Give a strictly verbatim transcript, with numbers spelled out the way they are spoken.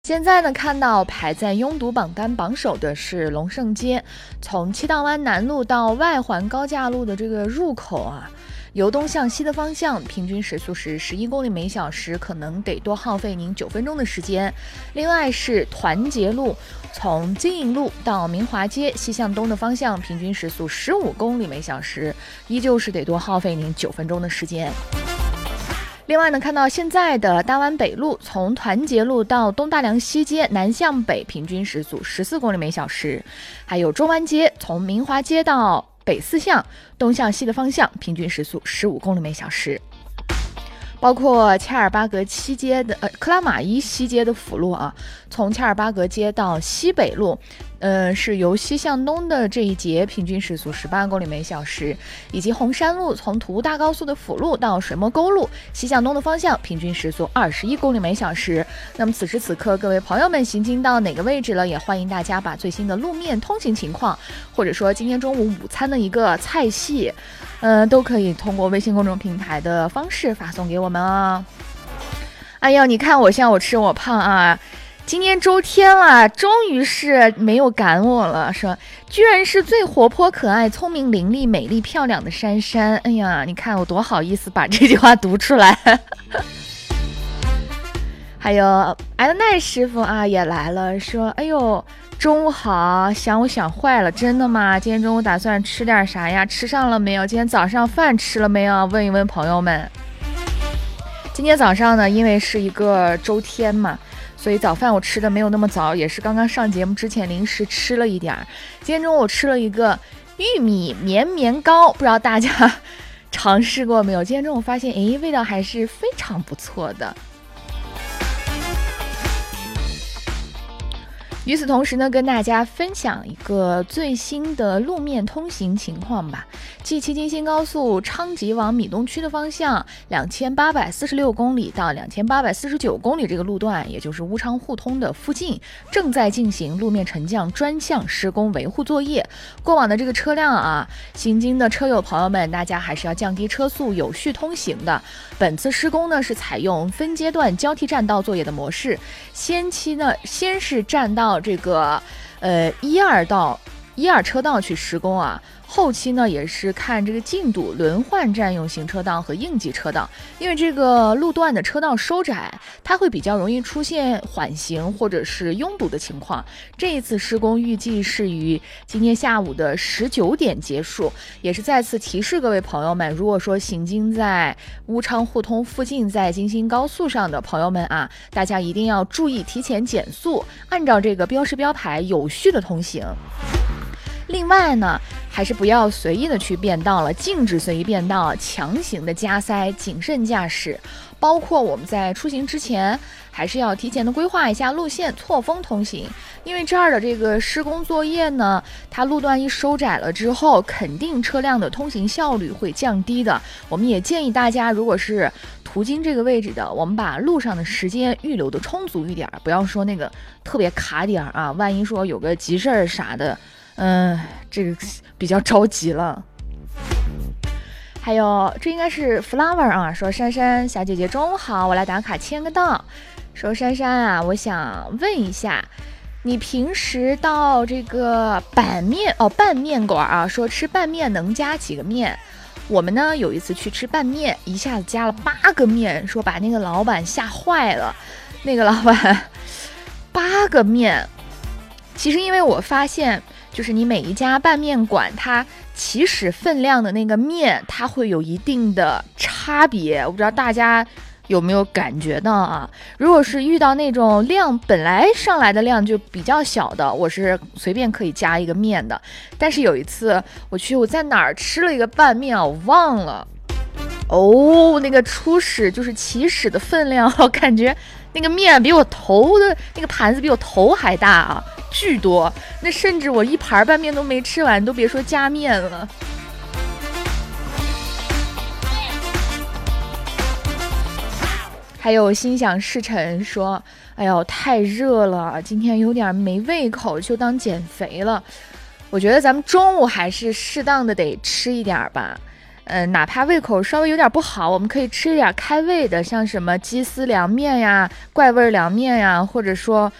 现在呢，看到排在拥堵榜单榜首的是龙胜街，从七道湾南路到外环高架路的这个入口啊，由东向西的方向，平均时速是十一公里每小时，可能得多耗费您九分钟的时间。另外是团结路，从金银路到明华街西向东的方向，平均时速十五公里每小时，依旧是得多耗费您九分钟的时间。另外呢，看到现在的大湾北路，从团结路到东大梁西街南向北，平均时速十四公里每小时；还有中湾街，从明华街到北四巷东向西的方向，平均时速十五公里每小时。包括恰尔巴格西街的呃克拉玛依西街的辅路啊，从恰尔巴格街到西北路，呃是由西向东的这一节，平均时速十八公里每小时，以及红山路从图大高速的辅路到水墨沟路西向东的方向，平均时速二十一公里每小时。那么此时此刻，各位朋友们行经到哪个位置了？也欢迎大家把最新的路面通行情况，或者说今天中午午餐的一个菜系。呃，都可以通过微信公众平台的方式发送给我们啊。哎呀，你看我像我吃我胖啊！今天周天了，终于是没有赶我了，说居然是最活泼可爱、聪明伶俐、美丽漂亮的珊珊。哎呀，你看我多好意思把这句话读出来。还有艾德奈师傅啊也来了，说哎呦。中午好，想我想坏了，真的吗？今天中午打算吃点啥呀？吃上了没有？今天早上饭吃了没有？问一问朋友们。今天早上呢，因为是一个周天嘛，所以早饭我吃的没有那么早，也是刚刚上节目之前临时吃了一点儿。今天中午我吃了一个玉米绵绵糕，不知道大家尝试过没有？今天中午发现，诶，味道还是非常不错的。与此同时呢，跟大家分享一个最新的路面通行情况吧。G 七京新高速昌吉往米东区的方向，两千八百四十六公里到两千八百四十九公里这个路段，也就是乌昌互通的附近，正在进行路面沉降专项施工维护作业。过往的这个车辆啊，行经的车友朋友们，大家还是要降低车速，有序通行的。本次施工呢是采用分阶段交替占道作业的模式，先期呢先是占道这个呃一二道一二车道去施工啊，后期呢也是看这个进度轮换占用行车道和应急车道，因为这个路段的车道收窄，它会比较容易出现缓行或者是拥堵的情况。这一次施工预计是于今天下午的十九点结束，也是再次提示各位朋友们，如果说行经在乌昌互通附近，在京新高速上的朋友们啊，大家一定要注意提前减速，按照这个标识标牌有序的通行。另外呢，还是不要随意的去变道了，禁止随意变道，强行的加塞，谨慎驾驶。包括我们在出行之前，还是要提前的规划一下路线，错峰通行。因为这儿的这个施工作业呢，它路段一收窄了之后，肯定车辆的通行效率会降低的。我们也建议大家，如果是途经这个位置的，我们把路上的时间预留的充足一点，不要说那个特别卡点啊，万一说有个急事儿啥的。嗯，这个比较着急了。还有，这应该是 flower 啊，说珊珊小姐姐中午好，我来打卡签个到。说珊珊啊，我想问一下，你平时到这个板面哦拌面馆啊，说吃拌面能加几个面？我们呢有一次去吃拌面，一下子加了八个面，说把那个老板吓坏了。那个老板八个面，其实因为我发现。就是你每一家拌面馆，它起始分量的那个面，它会有一定的差别。我不知道大家有没有感觉到啊？如果是遇到那种量本来上来的量就比较小的，我是随便可以加一个面的。但是有一次我去我在哪儿吃了一个拌面啊，我忘了。哦，那个初始就是起始的分量，我感觉那个面比我头的那个盘子比我头还大啊。巨多，那甚至我一盘拌面都没吃完，都别说加面了。还有心想事成说，哎呦太热了，今天有点没胃口，就当减肥了。我觉得咱们中午还是适当的得吃一点吧。 呃，哪怕胃口稍微有点不好，我们可以吃一点开胃的，像什么鸡丝凉面呀、怪味凉面呀，或者说